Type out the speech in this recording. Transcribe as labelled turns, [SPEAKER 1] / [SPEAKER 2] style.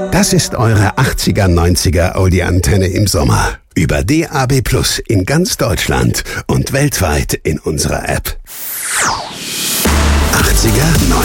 [SPEAKER 1] Das ist eure 80er, 90er Audi-Antenne im Sommer. Über DAB+ in ganz Deutschland und weltweit in unserer App. 80er,